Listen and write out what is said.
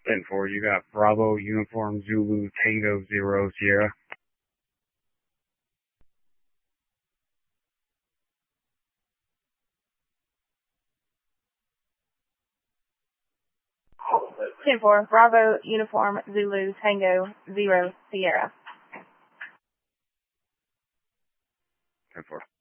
10-4, you got Bravo, Uniform, Zulu, Tango, 0, Sierra. 10-4, Bravo, Uniform, Zulu, Tango, 0, Sierra. 10-4.